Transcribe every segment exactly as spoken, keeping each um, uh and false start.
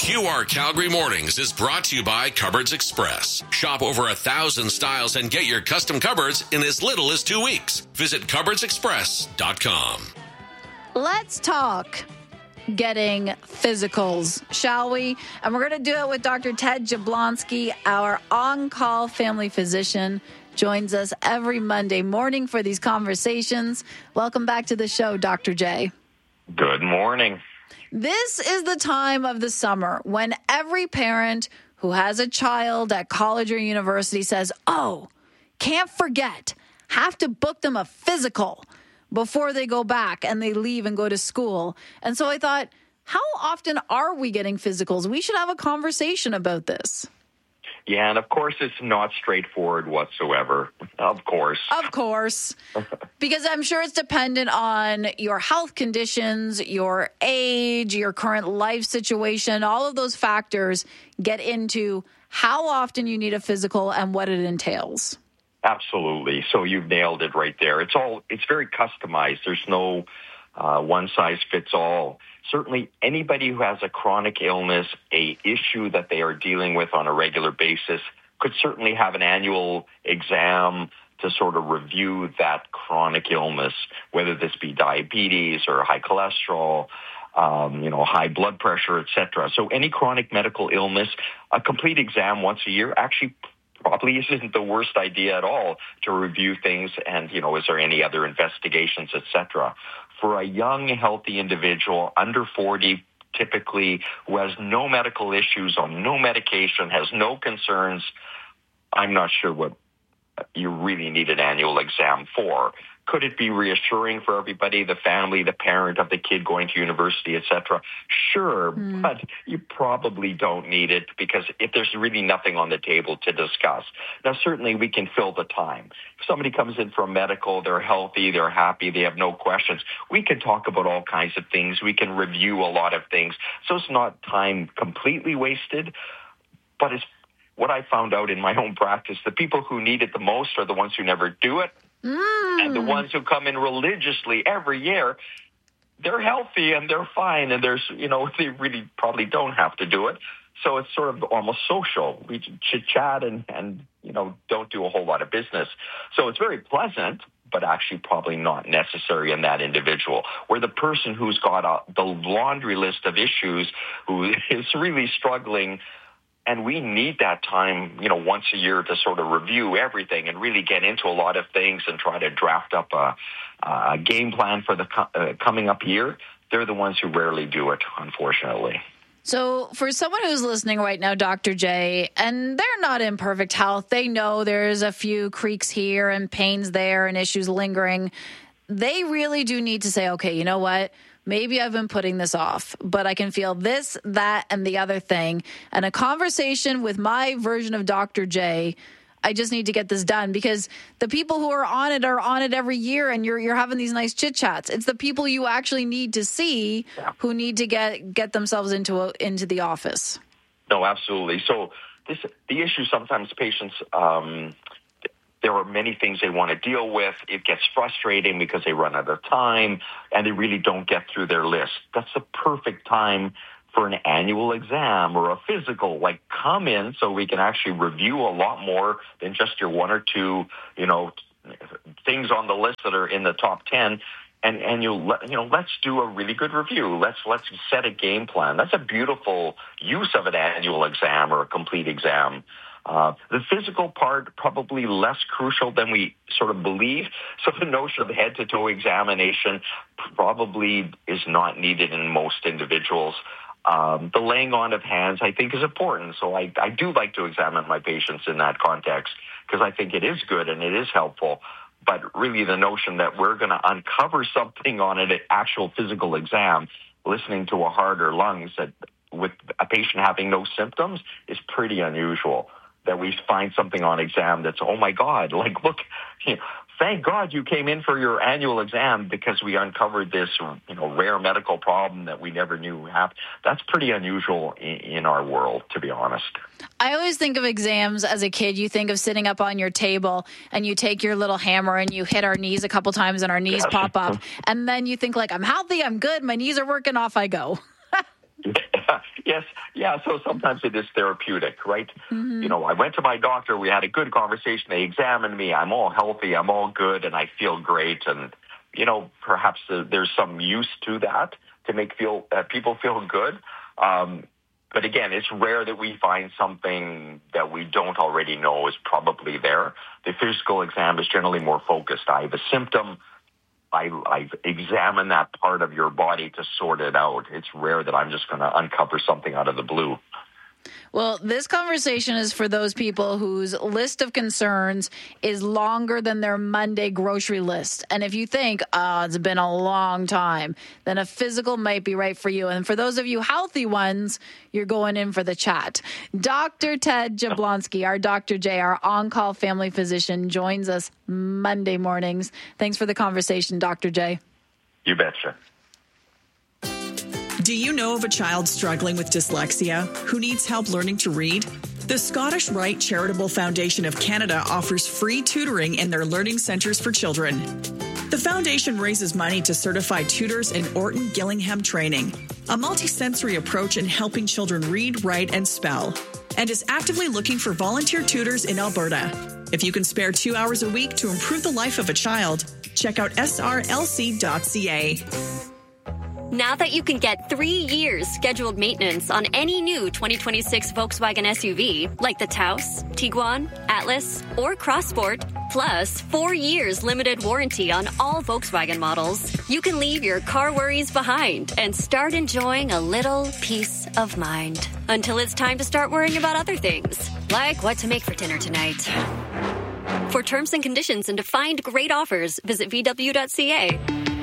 Q R Calgary Mornings is brought to you by Cupboards Express. Shop over a thousand styles and get your custom cupboards in as little as two weeks. Visit cupboards express dot com. Let's talk getting physicals, shall we? And we're going to do it with Doctor Ted Jablonski, our on-call family physician. Joins us every Monday morning for these conversations. Welcome back to the show, Doctor J. Good morning. This is the time of the summer when every parent who has a child at college or university says, oh, can't forget, have to book them a physical before they go back and they leave and go to school. And so I thought, how often are we getting physicals? We should have a conversation about this. Yeah, and of course, it's not straightforward whatsoever. Of course. Of course. Because I'm sure it's dependent on your health conditions, your age, your current life situation. All of those factors get into how often you need a physical and what it entails. Absolutely. So you've nailed it right there. It's all, it's very customized. There's no uh, one size fits all. Certainly anybody who has a chronic illness, a issue that they are dealing with on a regular basis, could certainly have an annual exam to sort of review that chronic illness, whether this be diabetes or high cholesterol, um, you know, high blood pressure, et cetera. So any chronic medical illness, a complete exam once a year actually probably isn't the worst idea at all to review things and, you know, is there any other investigations, et cetera. For a young, healthy individual under forty, typically, who has no medical issues, on no medication, has no concerns, I'm not sure what you really need an annual exam for. Could it be reassuring for everybody, the family, the parent of the kid going to university, et cetera? Sure, mm. but you probably don't need it because if there's really nothing on the table to discuss. Now, certainly we can fill the time. If somebody comes in for a medical, they're healthy, they're happy, they have no questions, we can talk about all kinds of things. We can review a lot of things. So it's not time completely wasted, but it's what I found out in my own practice. The people who need it the most are the ones who never do it. Mm. And the ones who come in religiously every year, they're healthy and they're fine. And there's, you know, they really probably don't have to do it. So it's sort of almost social. We chit chat and, and, you know, don't do a whole lot of business. So it's very pleasant, but actually probably not necessary in that individual. Where the person who's got a, the laundry list of issues, who is really struggling, and we need that time, you know, once a year to sort of review everything and really get into a lot of things and try to draft up a, a game plan for the co- uh, coming up year. They're the ones who rarely do it, unfortunately. So for someone who's listening right now, Doctor J, and they're not in perfect health, they know there's a few creaks here and pains there and issues lingering. They really do need to say, okay, you know what? Maybe I've been putting this off, but I can feel this, that, and the other thing. And a conversation with my version of Doctor J, I just need to get this done because the people who are on it are on it every year and you're you're having these nice chit chats. It's the people you actually need to see who need to get get themselves into a, into the office. No, absolutely. So this the issue sometimes patients um there are many things they want to deal with. It gets frustrating because they run out of time and they really don't get through their list. That's the perfect time for an annual exam or a physical. Like, come in so we can actually review a lot more than just your one or two, you know, things on the list that are in the top ten. And, and you, you know, let's do a really good review. Let's, let's set a game plan. That's a beautiful use of an annual exam or a complete exam. Uh, the physical part, probably less crucial than we sort of believe. So the notion of head-to-toe examination probably is not needed in most individuals. Um, the laying on of hands, I think, is important. So I, I do like to examine my patients in that context because I think it is good and it is helpful. But really the notion that we're going to uncover something on an actual physical exam, listening to a heart or lungs that with a patient having no symptoms is pretty unusual. That we find something on exam that's, oh my God, like, look, you know, thank God you came in for your annual exam because we uncovered this, you know, rare medical problem that we never knew happened. That's pretty unusual in, in our world, to be honest. I always think of exams as a kid. You think of sitting up on your table and you take your little hammer and you hit our knees a couple times and our knees yes. pop up. And then you think like, I'm healthy, I'm good, my knees are working, off I go. Yes, yeah, so sometimes it is therapeutic, right? Mm-hmm. You know, I went to my doctor, we had a good conversation, they examined me, I'm all healthy, I'm all good, and I feel great, and, you know, perhaps uh, there's some use to that to make feel uh, people feel good. Um, but again, it's rare that we find something that we don't already know is probably there. The physical exam is generally more focused. I have a symptom, I, I've examined that part of your body to sort it out. It's rare that I'm just going to uncover something out of the blue. Well, this conversation is for those people whose list of concerns is longer than their Monday grocery list. And if you think, oh, it's been a long time, then a physical might be right for you. And for those of you healthy ones, you're going in for the chat. Doctor Ted Jablonski, our Doctor J, our on-call family physician, joins us Monday mornings. Thanks for the conversation, Doctor J. You betcha. Do you know of a child struggling with dyslexia who needs help learning to read? The Scottish Rite Charitable Foundation of Canada offers free tutoring in their learning centres for children. The foundation raises money to certify tutors in Orton Gillingham training, a multisensory approach in helping children read, write, and spell, and is actively looking for volunteer tutors in Alberta. If you can spare two hours a week to improve the life of a child, check out S R L C dot C A. Now that you can get three years scheduled maintenance on any new twenty twenty-six Volkswagen S U V, like the Taos, Tiguan, Atlas, or Crossport, plus four years limited warranty on all Volkswagen models, you can leave your car worries behind and start enjoying a little peace of mind. Until it's time to start worrying about other things, like what to make for dinner tonight. For terms and conditions and to find great offers, visit V W dot C A.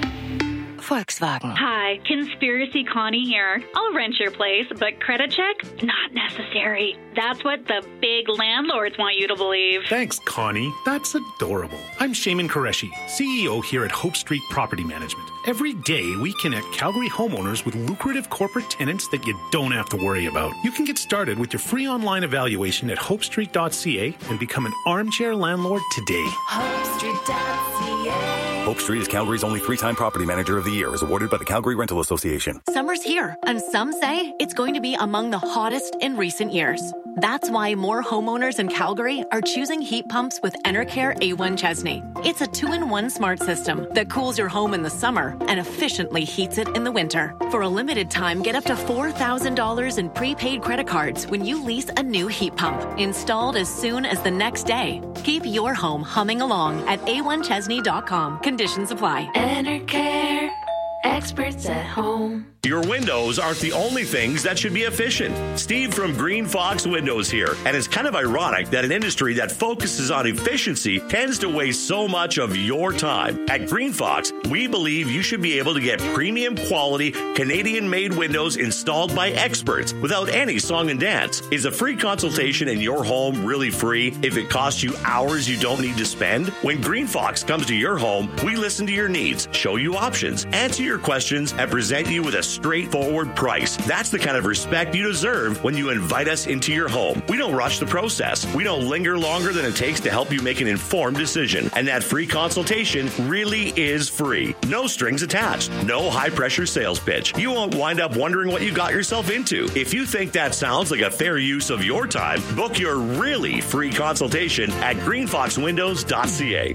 Volkswagen. Hi, Conspiracy Connie here. I'll rent your place, but credit check? Not necessary. That's what the big landlords want you to believe. Thanks, Connie. That's adorable. I'm Shaman Qureshi, C E O here at Hope Street Property Management. Every day, we connect Calgary homeowners with lucrative corporate tenants that you don't have to worry about. You can get started with your free online evaluation at hope street dot C A and become an armchair landlord today. hope street dot C A. Hope Street is Calgary's only three-time property manager of the year, is awarded by the Calgary Rental Association. Summer's here, and some say it's going to be among the hottest in recent years. That's why more homeowners in Calgary are choosing heat pumps with Enercare A one Chesney. It's a two-in-one smart system that cools your home in the summer and efficiently heats it in the winter. For a limited time, get up to four thousand dollars in prepaid credit cards when you lease a new heat pump, installed as soon as the next day. Keep your home humming along at A one Chesney dot com. Conditions apply. Enercare. Experts at home. Your windows aren't the only things that should be efficient. Steve from Green Fox Windows here. And it's kind of ironic that an industry that focuses on efficiency tends to waste so much of your time. At Green Fox, we believe you should be able to get premium quality Canadian-made windows installed by experts without any song and dance. Is a free consultation in your home really free if it costs you hours you don't need to spend? When Green Fox comes to your home, we listen to your needs, show you options, answer your questions, and present you with a straightforward price. That's the kind of respect you deserve when you invite us into your home. We don't rush the process. We don't linger longer than it takes to help you make an informed decision. And that free consultation really is free. No strings attached. No high-pressure sales pitch. You won't wind up wondering what you got yourself into. If you think that sounds like a fair use of your time, book your really free consultation at green fox windows dot C A.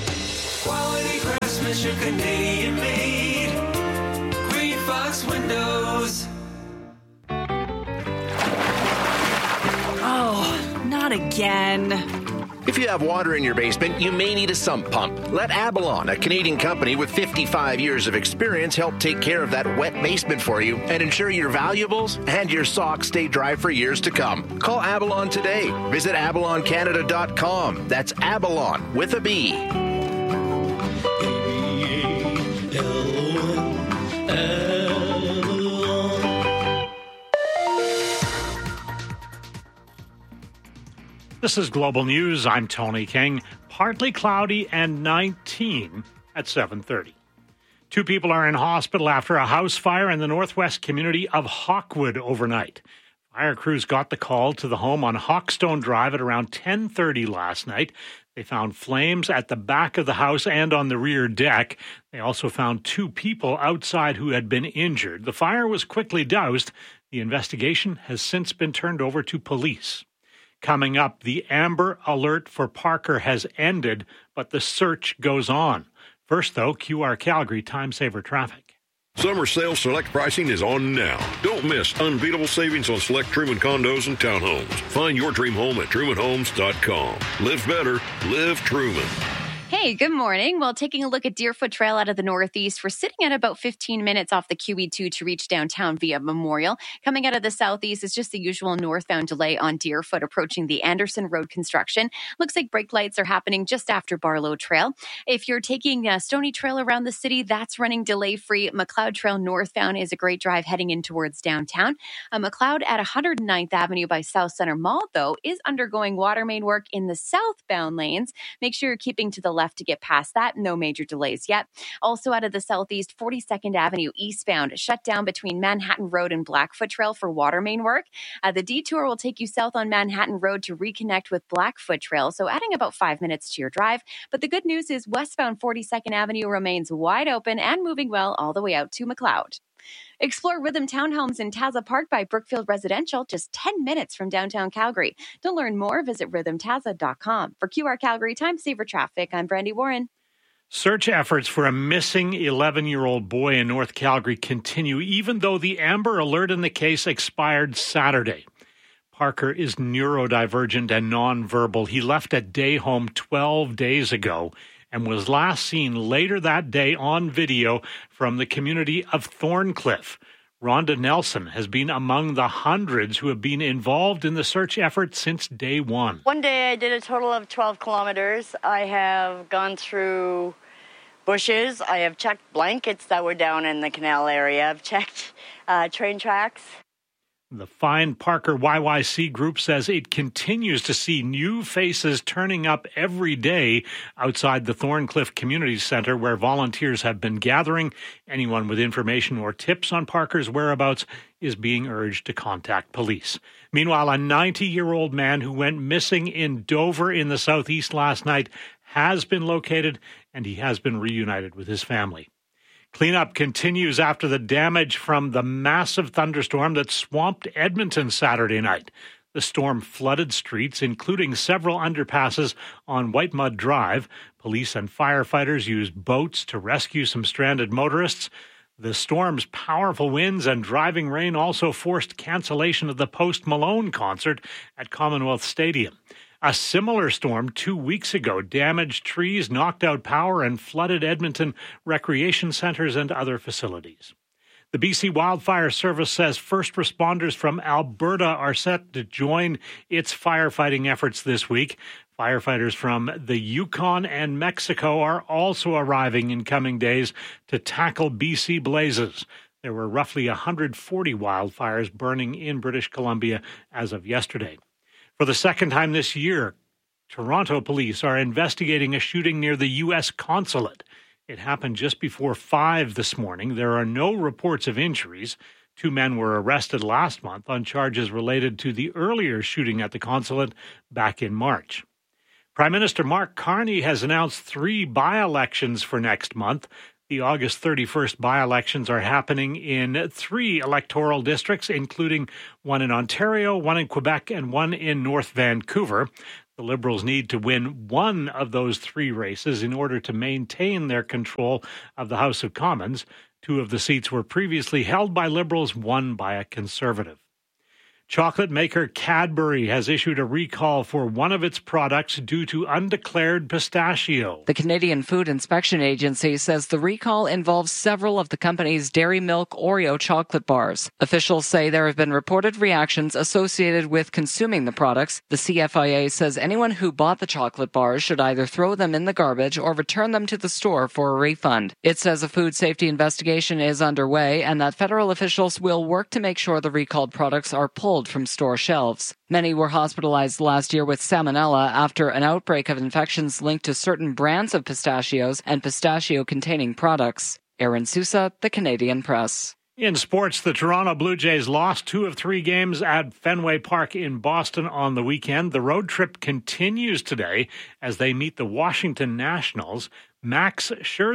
Quality craftsmanship, Canadian made. Fox Windows. Oh, not again. If you have water in your basement, you may need a sump pump. Let Abalon, a Canadian company with fifty-five years of experience, help take care of that wet basement for you and ensure your valuables and your socks stay dry for years to come. Call Abalon today. Visit abalon canada dot com. That's Abalon with a B. This is Global News. I'm Tony King. Partly cloudy and nineteen at seven thirty. Two people are in hospital after a house fire in the northwest community of Hawkwood overnight. Fire crews got the call to the home on Hawkstone Drive at around ten thirty last night. They found flames at the back of the house and on the rear deck. They also found two people outside who had been injured. The fire was quickly doused. The investigation has since been turned over to police. Coming up, the Amber Alert for Parker has ended, but the search goes on. First, though, Q R Calgary Time Saver Traffic. Summer sale select pricing is on now. Don't miss unbeatable savings on select Truman condos and townhomes. Find your dream home at truman homes dot com. Live better. Live Truman. Hey, good morning. Well, taking a look at Deerfoot Trail out of the northeast, we're sitting at about fifteen minutes off the Q E two to reach downtown via Memorial. Coming out of the southeast is just the usual northbound delay on Deerfoot approaching the Anderson Road construction. Looks like brake lights are happening just after Barlow Trail. If you're taking uh, Stony Trail around the city, that's running delay-free. McLeod Trail northbound is a great drive heading in towards downtown. Uh, McLeod at one hundred ninth Avenue by South Center Mall, though, is undergoing water main work in the southbound lanes. Make sure you're keeping to the left to get past that. No major delays yet. Also out of the southeast, forty-second Avenue eastbound, shut down between Manhattan Road and Blackfoot Trail for water main work. Uh, the detour will take you south on Manhattan Road to reconnect with Blackfoot Trail, so adding about five minutes to your drive. But the good news is westbound forty-second Avenue remains wide open and moving well all the way out to McLeod. Explore Rhythm Townhomes in Taza Park by Brookfield Residential, just ten minutes from downtown Calgary. To learn more, visit rhythm taza dot com. For Q R Calgary Time Saver Traffic, I'm Brandy Warren. Search efforts for a missing eleven-year-old boy in North Calgary continue, even though the Amber Alert in the case expired Saturday. Parker is neurodivergent and nonverbal. He left a day home twelve days ago and was last seen later that day on video from the community of Thorncliffe. Rhonda Nelson has been among the hundreds who have been involved in the search effort since day one. One day I did a total of twelve kilometers. I have gone through bushes. I have checked blankets that were down in the canal area. I've checked uh, train tracks. The Find Parker Y Y C group says it continues to see new faces turning up every day outside the Thorncliffe Community Centre where volunteers have been gathering. Anyone with information or tips on Parker's whereabouts is being urged to contact police. Meanwhile, a ninety-year-old man who went missing in Dover in the southeast last night has been located and he has been reunited with his family. Cleanup continues after the damage from the massive thunderstorm that swamped Edmonton Saturday night. The storm flooded streets, including several underpasses on White Mud Drive. Police and firefighters used boats to rescue some stranded motorists. The storm's powerful winds and driving rain also forced cancellation of the Post Malone concert at Commonwealth Stadium. A similar storm two weeks ago damaged trees, knocked out power, and flooded Edmonton recreation centres and other facilities. The B C Wildfire Service says first responders from Alberta are set to join its firefighting efforts this week. Firefighters from the Yukon and Mexico are also arriving in coming days to tackle B C blazes. There were roughly one hundred forty wildfires burning in British Columbia as of yesterday. For the second time this year, Toronto police are investigating a shooting near the U S consulate. It happened just before five this morning. There are no reports of injuries. Two men were arrested last month on charges related to the earlier shooting at the consulate back in March. Prime Minister Mark Carney has announced three by-elections for next month. The August thirty-first by-elections are happening in three electoral districts, including one in Ontario, one in Quebec, and one in North Vancouver. The Liberals need to win one of those three races in order to maintain their control of the House of Commons. Two of the seats were previously held by Liberals, one by a Conservative. Chocolate maker Cadbury has issued a recall for one of its products due to undeclared pistachio. The Canadian Food Inspection Agency says the recall involves several of the company's Dairy Milk Oreo chocolate bars. Officials say there have been reported reactions associated with consuming the products. The C F I A says anyone who bought the chocolate bars should either throw them in the garbage or return them to the store for a refund. It says a food safety investigation is underway and that federal officials will work to make sure the recalled products are pulled from store shelves. Many were hospitalized last year with salmonella after an outbreak of infections linked to certain brands of pistachios and pistachio-containing products. Aaron Sousa, The Canadian Press. In sports, the Toronto Blue Jays lost two of three games at Fenway Park in Boston on the weekend. The road trip continues today as they meet the Washington Nationals. Max Scherzer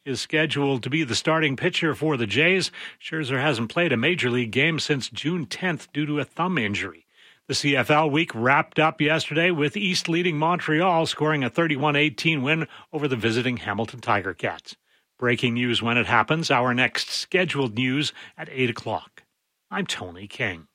is scheduled to be the starting pitcher for the Jays. Scherzer hasn't played a major league game since June tenth due to a thumb injury. The C F L week wrapped up yesterday with East leading Montreal, scoring a thirty-one eighteen win over the visiting Hamilton Tiger Cats. Breaking news when it happens. Our next scheduled news at eight o'clock. I'm Tony King.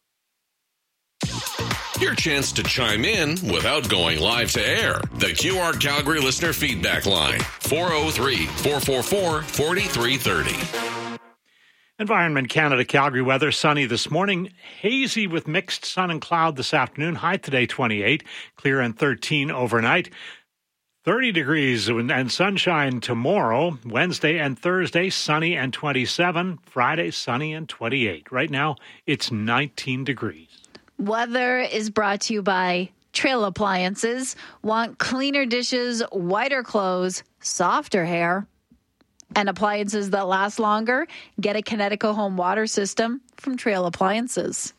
Your chance to chime in without going live to air. The Q R Calgary listener feedback line, four oh three, four four four, four three three oh. Environment Canada Calgary weather, sunny this morning, hazy with mixed sun and cloud this afternoon. High today twenty-eight, clear and thirteen overnight. thirty degrees and sunshine tomorrow. Wednesday and Thursday, sunny and twenty-seven. Friday, sunny and twenty-eight. Right now, it's nineteen degrees. Weather is brought to you by Trail Appliances. Want cleaner dishes, whiter clothes, softer hair, and appliances that last longer? Get a Kinetico home water system from Trail Appliances.